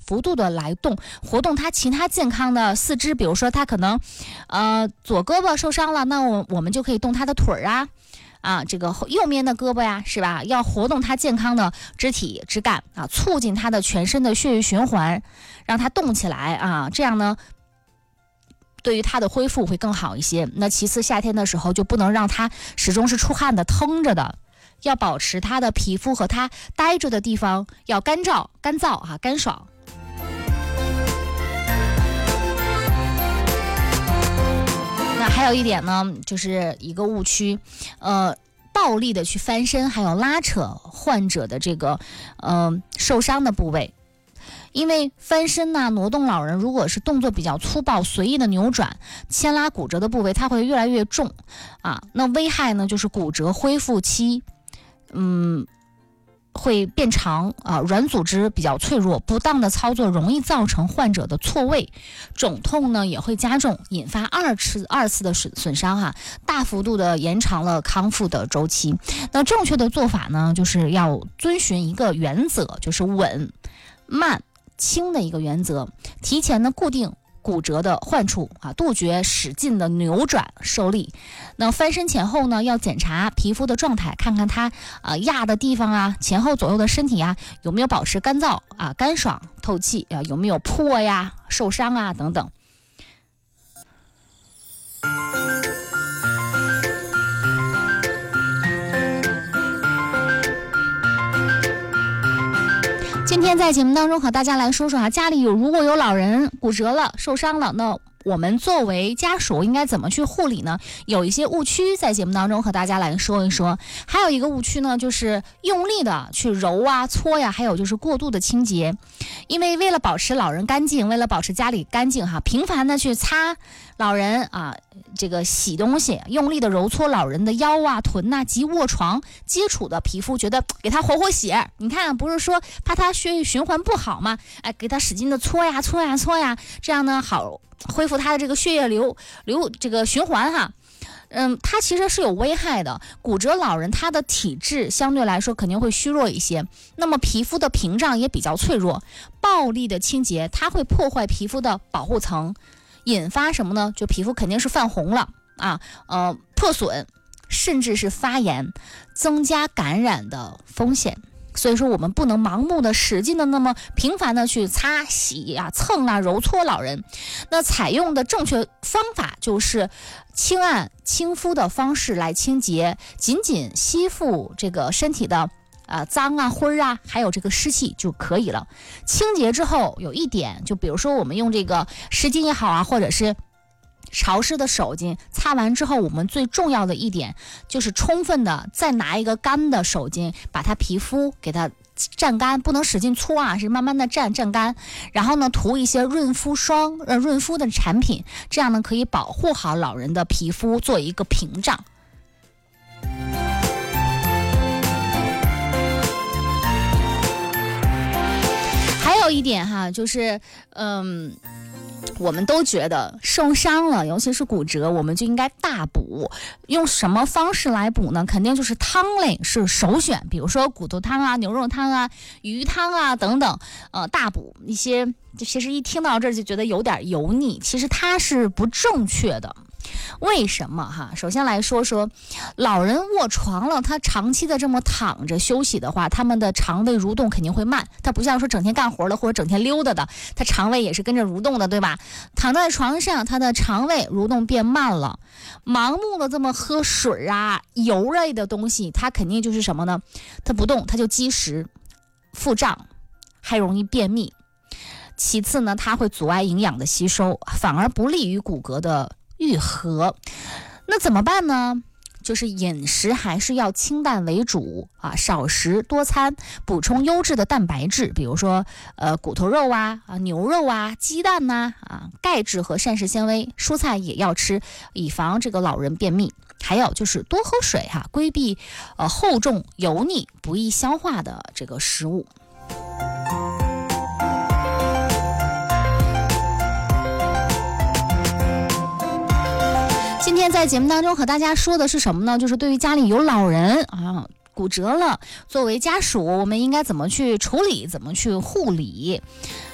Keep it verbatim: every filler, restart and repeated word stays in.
幅度的来动，活动他其他健康的四肢，比如说他可能呃左胳膊受伤了，那我我们就可以动他的腿儿啊。啊，这个右面的胳膊呀，是吧？要活动他健康的肢体肢干啊，促进他的全身的血液循环，让他动起来啊，这样呢，对于他的恢复会更好一些。那其次，夏天的时候就不能让他始终是出汗的、腾着的，要保持他的皮肤和他待着的地方要干燥、干燥啊、干爽。那还有一点呢，就是一个误区，呃，暴力的去翻身，还有拉扯患者的这个呃受伤的部位。因为翻身呢、挪动老人，如果是动作比较粗暴、随意的扭转、牵拉骨折的部位，它会越来越重啊。那危害呢，就是骨折恢复期，嗯。会变长啊，软组织比较脆弱，不当的操作容易造成患者的错位，肿痛呢也会加重，引发二次二次的损损伤哈、啊，大幅度的延长了康复的周期。那正确的做法呢，就是要遵循一个原则，就是稳、慢、轻的一个原则，提前呢固定骨折的患处啊，杜绝使劲的扭转受力。那翻身前后呢，要检查皮肤的状态，看看它啊压的地方啊，前后左右的身体啊有没有保持干燥啊、干爽、透气啊，有没有破呀、受伤啊等等。今天在节目当中和大家来说说啊，家里有如果有老人骨折了、受伤了，那我们作为家属应该怎么去护理呢？有一些误区在节目当中和大家来说一说。还有一个误区呢，就是用力的去揉啊、搓呀，还有就是过度的清洁。因为为了保持老人干净，为了保持家里干净哈，频繁的去擦老人啊，这个洗东西，用力的揉搓老人的腰啊、臀呐、啊、及卧床接触的皮肤，觉得给他活活血。你看，不是说怕他血液循环不好吗？哎，给他使劲的搓呀、搓呀、搓呀，这样呢好恢复他的这个血液流流这个循环哈。嗯，它其实是有危害的。骨折老人他的体质相对来说肯定会虚弱一些，那么皮肤的屏障也比较脆弱，暴力的清洁它会破坏皮肤的保护层，引发什么呢？就皮肤肯定是泛红了啊，呃，破损，甚至是发炎，增加感染的风险。所以说我们不能盲目的使劲的那么频繁的去擦洗啊、蹭啊、揉搓老人。那采用的正确方法就是轻按轻敷的方式来清洁，紧紧吸附这个身体的啊、呃、脏啊、灰啊，还有这个湿气就可以了。清洁之后有一点，就比如说我们用这个湿巾也好啊，或者是潮湿的手巾擦完之后，我们最重要的一点就是充分的再拿一个干的手巾把它皮肤给它蘸干，不能使劲搓啊，是慢慢的蘸蘸干，然后呢涂一些润肤霜、呃润肤的产品，这样呢可以保护好老人的皮肤，做一个屏障。还有一点哈，就是嗯。我们都觉得受伤了，尤其是骨折，我们就应该大补。用什么方式来补呢？肯定就是汤类是首选，比如说骨头汤啊、牛肉汤啊、鱼汤啊等等。呃，大补一些，其实一听到这儿就觉得有点油腻，其实它是不正确的。为什么哈？首先来说说，老人卧床了，他长期的这么躺着休息的话，他们的肠胃蠕动肯定会慢。他不像说整天干活的或者整天溜达的，他肠胃也是跟着蠕动的，对吧？躺在床上，他的肠胃蠕动变慢了，盲目的这么喝水啊、油类的东西，它肯定就是什么呢？它不动，它就积食、腹胀，还容易便秘。其次呢，它会阻碍营养的吸收，反而不利于骨骼的愈合。那怎么办呢？就是饮食还是要清淡为主啊，少食多餐，补充优质的蛋白质，比如说呃骨头肉啊、啊牛肉啊、鸡蛋呐 啊, 啊钙质和膳食纤维，蔬菜也要吃，以防这个老人便秘。还有就是多喝水哈、啊，规避呃厚重、油腻、不易消化的这个食物。今天在节目当中和大家说的是什么呢？就是对于家里有老人啊骨折了，作为家属我们应该怎么去处理，怎么去护理。